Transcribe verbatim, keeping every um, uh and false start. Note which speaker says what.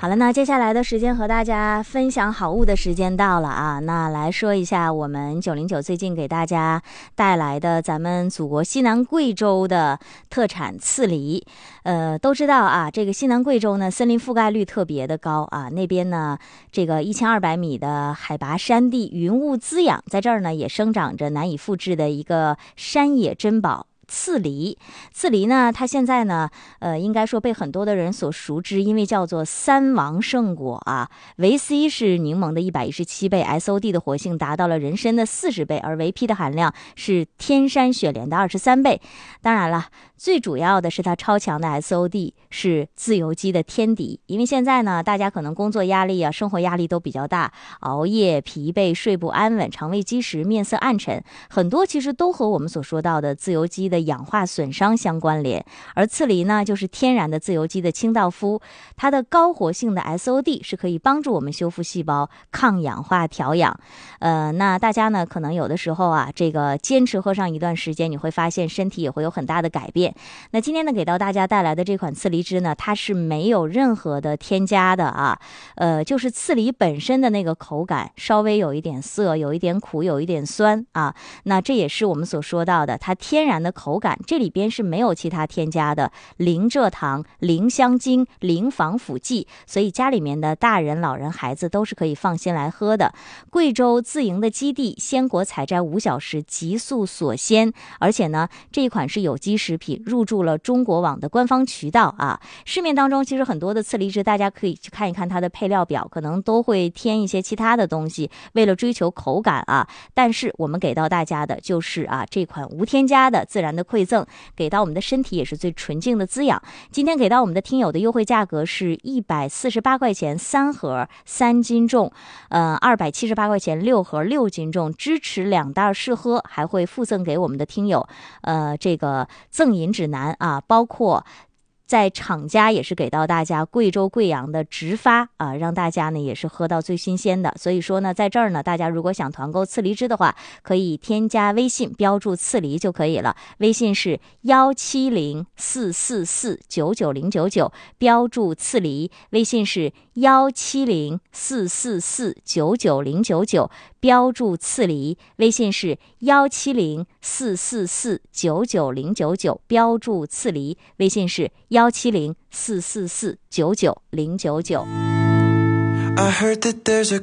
Speaker 1: 好了，那接下来的时间和大家分享好物的时间到了啊。那来说一下我们九零九最近给大家带来的咱们祖国西南贵州的特产刺梨。呃，都知道啊，这个西南贵州呢，森林覆盖率特别的高啊，那边呢，这个一千二百米的海拔山地，云雾滋养，在这儿呢也生长着难以复制的一个山野珍宝。刺梨，刺梨呢，它现在呢，呃，应该说被很多的人所熟知，因为叫做三王圣果啊。维 C 是柠檬的一百一十七倍 ，S O D 的活性达到了人参的四十倍，而维 P 的含量是天山雪莲的二十三倍。当然了，最主要的是它超强的 S O D 是自由基的天敌。因为现在呢，大家可能工作压力啊，生活压力都比较大，熬夜、疲惫、睡不安稳、肠胃积食、面色暗沉，很多其实都和我们所说到的自由基的氧化损伤相关联。而刺梨呢，就是天然的自由基的清道夫，它的高活性的 S O D 是可以帮助我们修复细胞、抗氧化调养。呃，那大家呢，可能有的时候啊，这个坚持喝上一段时间，你会发现身体也会有很大的改变。那今天呢，给到大家带来的这款刺梨汁呢，它是没有任何的添加的啊，呃，就是刺梨本身的那个口感，稍微有一点涩，有一点苦，有一点酸啊。那这也是我们所说到的，它天然的口感，这里边是没有其他添加的，零蔗糖、零香精、零防腐剂，所以家里面的大人、老人、孩子都是可以放心来喝的。贵州自营的基地，鲜果采摘五小时，急速锁鲜，而且呢，这一款是有机食品，入驻了中国网的官方渠道啊。市面当中其实很多的刺梨汁，大家可以去看一看它的配料表，可能都会添一些其他的东西，为了追求口感啊。但是我们给到大家的就是啊，这款无添加的自然的馈赠，给到我们的身体也是最纯净的滋养。今天给到我们的听友的优惠价格是一百四十八块钱三盒三斤重，呃，二百七十八块钱六盒六斤重，支持两袋试喝，还会附赠给我们的听友，呃，这个赠饮指南啊，包括。在厂家也是给到大家贵州贵阳的直发啊，让大家呢也是喝到最新鲜的。所以说呢，在这儿呢，大家如果想团购刺梨汁的话，可以添加微信标注刺梨就可以了。微信是幺七零四四四九九零九九，标注刺梨。微信是幺七零四四四九九零九九，标注刺梨。微信是幺七零四四四九九零九九，标注刺梨。微信是幺七零四四四九九零九九。I heard that there's a